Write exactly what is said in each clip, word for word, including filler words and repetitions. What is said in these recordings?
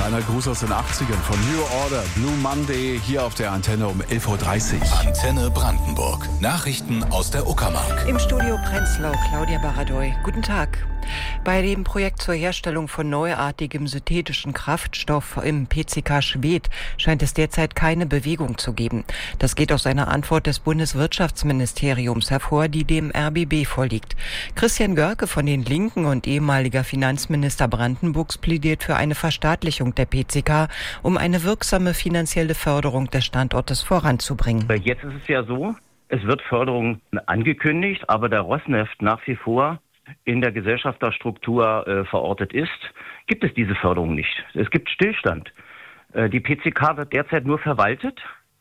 Kleiner Gruß aus den achtzigern von New Order, Blue Monday, hier auf der Antenne um elf Uhr dreißig. Antenne Brandenburg. Nachrichten aus der Uckermark. Im Studio Prenzlau, Claudia Baradoy. Guten Tag. Bei dem Projekt zur Herstellung von neuartigem synthetischen Kraftstoff im P C K Schwedt scheint es derzeit keine Bewegung zu geben. Das geht aus einer Antwort des Bundeswirtschaftsministeriums hervor, die dem R B B vorliegt. Christian Görke von den Linken und ehemaliger Finanzminister Brandenburgs plädiert für eine Verstaatlichung der P C K, um eine wirksame finanzielle Förderung des Standortes voranzubringen. Jetzt ist es ja so, es wird Förderung angekündigt, aber der Rosneft nach wie vor in der Gesellschafterstruktur äh, verortet ist, gibt es diese Förderung nicht. Es gibt Stillstand. Äh, die P C K wird derzeit nur verwaltet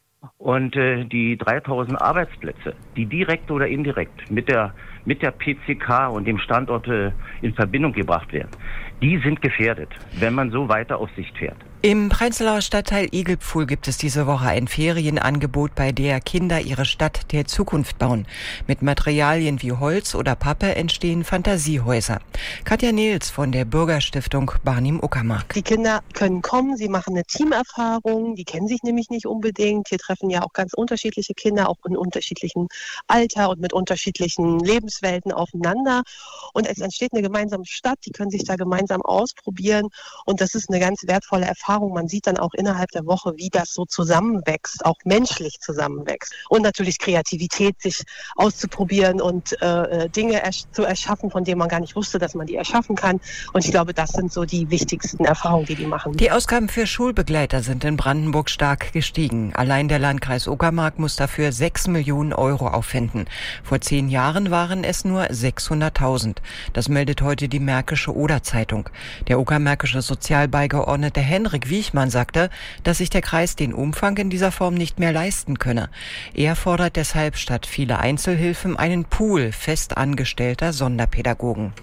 und äh, die dreitausend Arbeitsplätze, die direkt oder indirekt mit der, mit der P C K und dem Standort äh, in Verbindung gebracht werden, die sind gefährdet, wenn man so weiter auf Sicht fährt. Im Prenzlauer Stadtteil Igelpfuhl gibt es diese Woche ein Ferienangebot, bei der Kinder ihre Stadt der Zukunft bauen. Mit Materialien wie Holz oder Pappe entstehen Fantasiehäuser. Katja Nils von der Bürgerstiftung Barnim-Uckermark. Die Kinder können kommen, sie machen eine Teamerfahrung, die kennen sich nämlich nicht unbedingt. Hier treffen ja auch ganz unterschiedliche Kinder, auch in unterschiedlichem Alter und mit unterschiedlichen Lebenswelten aufeinander. Und es entsteht eine gemeinsame Stadt, die können sich da gemeinsam ausprobieren und das ist eine ganz wertvolle Erfahrung. Man sieht dann auch innerhalb der Woche, wie das so zusammenwächst, auch menschlich zusammenwächst. Und natürlich Kreativität, sich auszuprobieren und äh, Dinge ersch- zu erschaffen, von denen man gar nicht wusste, dass man die erschaffen kann. Und ich glaube, das sind so die wichtigsten Erfahrungen, die die machen. Die Ausgaben für Schulbegleiter sind in Brandenburg stark gestiegen. Allein der Landkreis Uckermark muss dafür sechs Millionen Euro aufwenden. Vor zehn Jahren waren es nur sechshunderttausend. Das meldet heute die Märkische Oder-Zeitung. Der uckermärkische Sozialbeigeordnete Henrik Wiechmann sagte, dass sich der Kreis den Umfang in dieser Form nicht mehr leisten könne. Er fordert deshalb statt viele Einzelhilfen einen Pool fest angestellter Sonderpädagogen.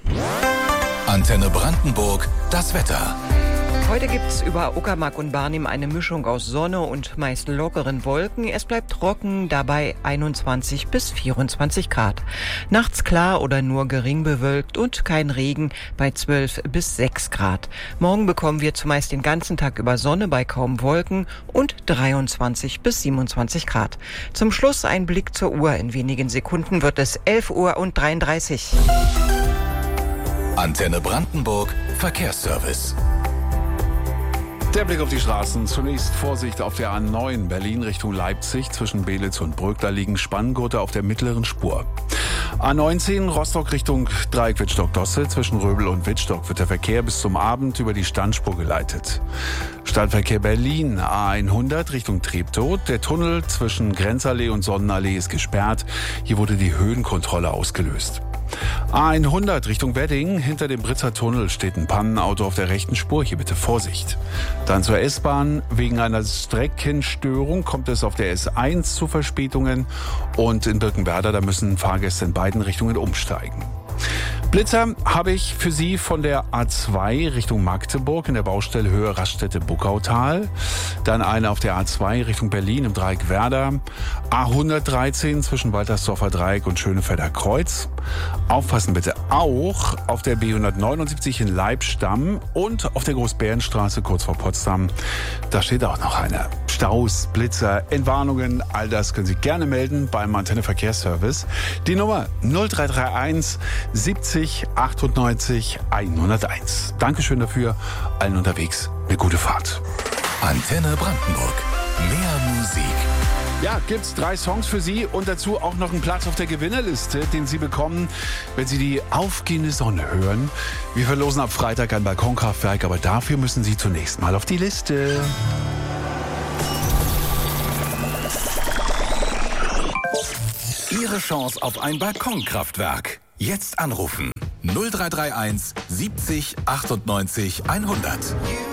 Antenne Brandenburg, das Wetter. Heute gibt's über Uckermark und Barnim eine Mischung aus Sonne und meist lockeren Wolken. Es bleibt trocken, dabei einundzwanzig bis vierundzwanzig Grad. Nachts klar oder nur gering bewölkt und kein Regen bei zwölf bis sechs Grad. Morgen bekommen wir zumeist den ganzen Tag über Sonne bei kaum Wolken und dreiundzwanzig bis siebenundzwanzig Grad. Zum Schluss ein Blick zur Uhr. In wenigen Sekunden wird es elf Uhr und dreiunddreißig. Antenne Brandenburg, Verkehrsservice. Der Blick auf die Straßen. Zunächst Vorsicht auf der A neun Berlin Richtung Leipzig. Zwischen Belitz und Brück, da liegen Spanngurte auf der mittleren Spur. A neunzehn Rostock Richtung Dreieck Wittstock-Dosse. Zwischen Röbel und Wittstock wird der Verkehr bis zum Abend über die Standspur geleitet. Stadtverkehr Berlin, A hundert Richtung Treptow. Der Tunnel zwischen Grenzallee und Sonnenallee ist gesperrt. Hier wurde die Höhenkontrolle ausgelöst. A hundert Richtung Wedding. Hinter dem Britzer Tunnel steht ein Pannenauto auf der rechten Spur. Hier bitte Vorsicht. Dann zur S-Bahn. Wegen einer Streckenstörung kommt es auf der S eins zu Verspätungen. Und in Birkenwerder, da müssen Fahrgäste in beiden Richtungen umsteigen. Blitzer habe ich für Sie von der A zwei Richtung Magdeburg in der Baustelle Höhe Raststätte Buckautal. Dann eine auf der A zwei Richtung Berlin im Dreieck Werder. A hundertdreizehn zwischen Waltersdorfer Dreieck und Schönefelder Kreuz. Aufpassen bitte auch auf der B hundertneunundsiebzig in Leibstamm und auf der Großbärenstraße kurz vor Potsdam. Da steht auch noch einer. Staus, Blitzer, Entwarnungen, all das können Sie gerne melden beim Antenne Verkehrsservice. Die Nummer null drei drei eins siebzig achtundneunzig hunderteins. Dankeschön dafür. Allen unterwegs eine gute Fahrt. Antenne Brandenburg. Mehr Musik. Ja, gibt's drei Songs für Sie und dazu auch noch einen Platz auf der Gewinnerliste, den Sie bekommen, wenn Sie die aufgehende Sonne hören. Wir verlosen ab Freitag ein Balkonkraftwerk, aber dafür müssen Sie zunächst mal auf die Liste. Ihre Chance auf ein Balkonkraftwerk. Jetzt anrufen. null drei drei eins siebzig achtundneunzig hundert.